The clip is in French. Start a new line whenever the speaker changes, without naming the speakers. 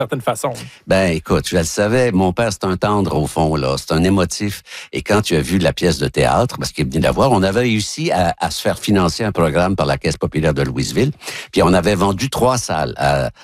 certaine façon.
Ben, écoute, je le savais, mon père, c'est un tendre au fond, là. C'est un émotif. Et quand tu as vu la pièce de théâtre, parce qu'il est venu la voir, on avait réussi à se faire financer un programme par la Caisse populaire de Louisville. Puis on avait vendu 3 salles